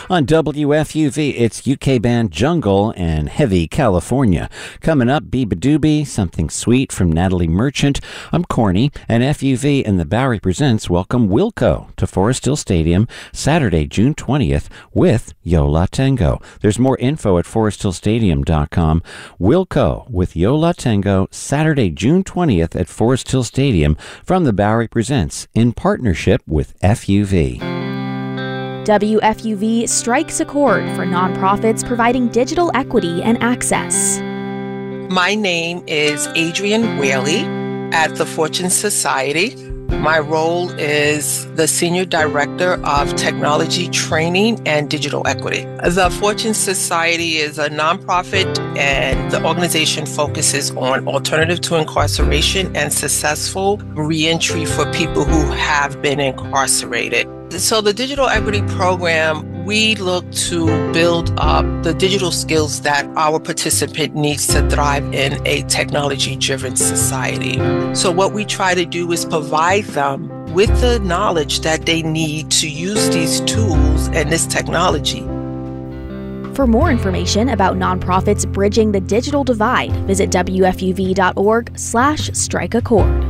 On WFUV, it's UK band Jungle and Heavy California. Coming up, Biba Doobie, Something Sweet from Natalie Merchant. I'm Corny, and FUV and the Bowery Presents welcome Wilco to Forest Hill Stadium Saturday, June 20th with Yo La Tengo. There's more info at foresthillstadium.com. Wilco with Yo La Tengo Saturday, June 20th at Forest Hill Stadium from the Bowery Presents in partnership with FUV. WFUV strikes a chord for nonprofits providing digital equity and access. My name is Adrienne Whaley at the Fortune Society. My role is the Senior Director of Technology Training and Digital Equity. The Fortune Society is a nonprofit, and the organization focuses on alternative to incarceration and successful reentry for people who have been incarcerated. So the Digital Equity Program, we look to build up the digital skills that our participant needs to thrive in a technology-driven society. So what we try to do is provide them with the knowledge that they need to use these tools and this technology. For more information about nonprofits bridging the digital divide, visit wfuv.org/strikeachord.